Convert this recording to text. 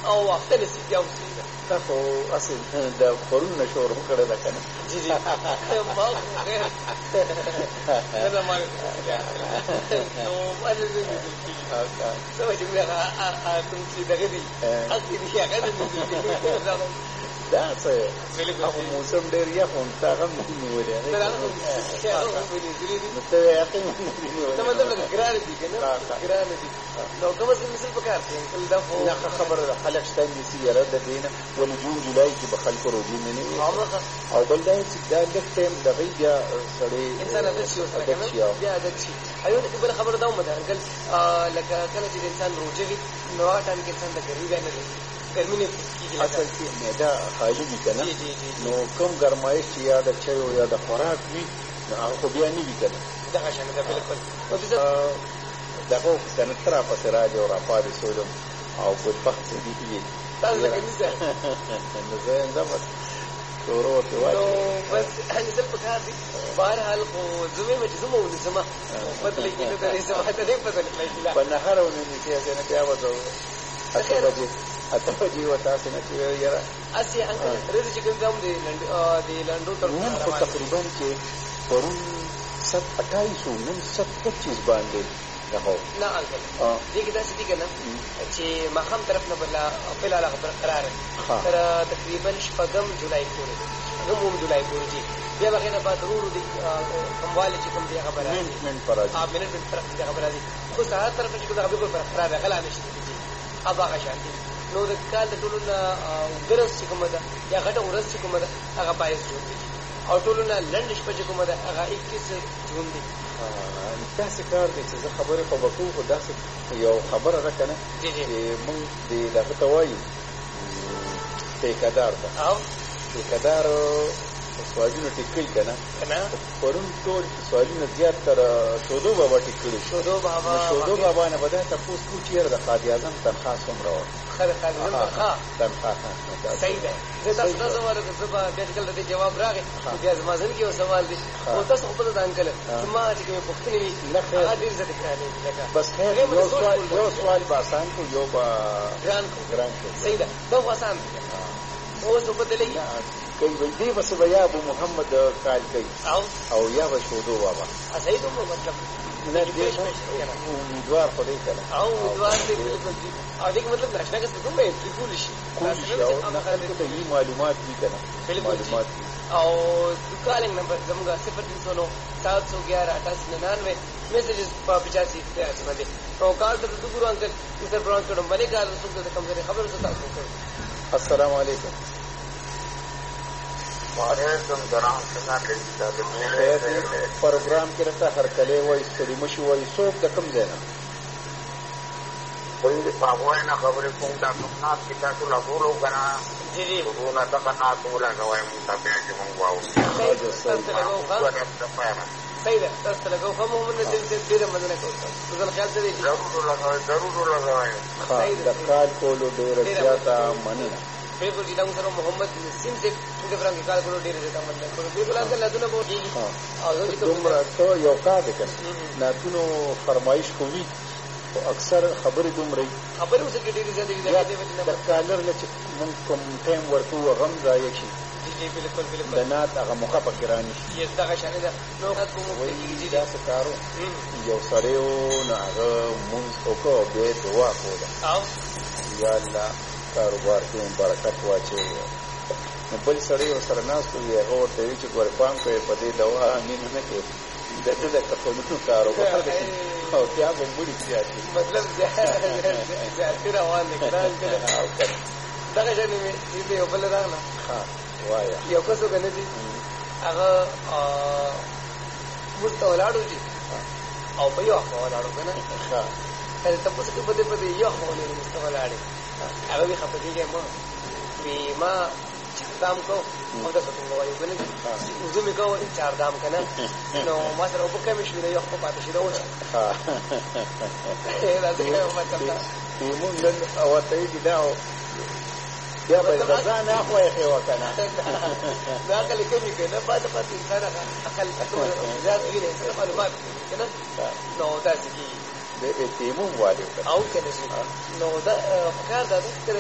او وخت نسی بیا وسیله تا خو اصل د خورون نشور وکړه دا کنه جی جی ما غیر نه ما نو انا سوي جمله تم چې دغه دي اصلي دي هغه دي دا څه هغه موسم ډېر یخ هم تا هم نیولې نو ته یقین نیولې نو مطلب ګران دي کنه ګران دي نو کوم څه مثال پکار دي کله دا خبره خلک شته نسی یاره د دینه ولې جون جولای کې به خلکو روزي نه نیوي او بل دا چې دا لږ ټایم دغه بیا سړی انسان عادت شي بیا عادت شي ایو دې بل خبره دا ومده انکل لکه کله چې انسان روزي نو هغه ټایم کې انسان د ګرمي نه لري ګرمي نه کیږي اصل کې معده خالي دي کنه نو کوم ګرمایش چې یا د چایو یا د خوراک وي نو هغه بیا نه وي کنه دا شان ده بالکل او دغه کنه تر په راځي او را پاتې سولم او په وخت دې تاسو لکه نيسه نو زه اندم شورو ته وایي نو بس هغه څه پکار دي بهر حال خو زمي مجزمه ولسمه مطلب کې ته دې سمه ته نه پته لګیلا په نهر ونی چې نه بیا وځو اته بجې وتا څنګه چې یاره اسی انکل رز چې کوم دی لندو تر تقریبا چې پرون 28 نن 25 باندې نه انکل دې کې دا څه دي کنه چې مخام طرف نه بل خپل علاقه برقرار تر تقریبا شپږم جولای پورې شپږم جولای پورې دي بیا بغیر بعد ضرور دي کومواله چې کوم دی خبره من پراځي منټ طرف دی خبره دي خو ساعت طرف چې دا به برقرار غلا نشي دي ابا غشان نو د کال د ټولو نه ورځ چې کومه ده یا غټه ورځ چې کومه ده هغه 22 جون دي او ټولو نه لنډ شپه چې کومه ده هغه 21 جون دي تاسو کار دي چې خبره خو وکړو خو داسې یو خبره ده کنه چې موږ د دغه توایو ټیکادار ده او ټیکادار سوالونه ټیکل کنه پرون ټول سوالونه زیات تر شودو بابا ټیکل شودو بابا نه بده تاسو کو چیر د قاضي اعظم تنخواه څومره و خره تنخواه صحیح ده زه تاسو سوال د سبا د کله جواب راغی بیا زما ځل کې سوال دي او تاسو خپل د انکل ما چې کوم پوښتنه وی هغه ډیر څه ښکاري لکه بس یو سوال با آسان کو یو با ګران کو صحیح ده دا آسان او څه په دلې کوي دې بس بیا ابو محمد قال کوي او یا بشودو بابا صحیح ته مطلب نه دې امیدوار خو دې کنه او امیدوار دې بالکل او دې مطلب نشنه کې څه کومه ټریکول شي او نه خلکو ته یې معلومات دي کنه معلومات دي او کالنګ نمبر زموږه 0309 میسجز په 85 ته باندې او کال ته د ګورو انکل تر پرون کړم باندې کال څه د کوم خبرو څه تاسو السلام علیکم وعلیکم السلام څنګه پروګرام کې راته هر کله وای ستړي مشو وای څوک د کوم ځای نه ولې په وای نه خبرې کوم دا کوم نه چې تاسو لا ګورو کنه جی جی ورونه دا کنه ټول غواړم تاسو چې مونږ واو صحیح ده تاسو لګو خو موږ نه دې ډیره مننه کوم ځل خیال دې ضرور لګوي صحیح ده کال کولو ډیره زیاته مننه بالکل جی دا محمد نسیم سے څنګه فرنګ کال کولو ډیره زیاته مننه کوم بالکل هغه لادونه به دي او دومره ته یو کار دې کنه ناتونو فرمایش کوي او اکثر خبرې دومره خبرې اوسه کې ډیره زیاته دي د کالر لچ مونږ کوم ټایم ورکو غم ځای شي جی بالکل د نات هغه موخه پکې رانی شي دغه شانه ده نو کوم وایي دا څه کارو یو سره نو هغه مونږ وکړو به دعا کوله او یا الله کاروبار کې برکت واچي نو بل سره یو سره ناس کوي هغه ورته چې ګورپان کوي په دې دوا نه کې د دې د کفونو کاروبار او بیا به مړي سیاسي مطلب زیاتې روان دي ګران کړه دغه ځای مې دې یو بل راغله وایا یو څه کنه دي هغه مستولاړو دي او په یو ولاړو کنه کله تاسو ته په دې یو خونه مستولاړي هغه به خپګیږي ما دام کو او د څه په وایو کنه وزو می کو چار دام کنه نو ما سره په کوم شي یو خو پاتې شي راوځي دا څنګه مطلب موږ نن او ته دې دا یا به ځان اخو یې وکنه دا کله کوي کنه پاتې انسان عقل زیات یې نه معلومات کنه نو دا څه د ایتیمون والي او کنه نو دا فکر دا چې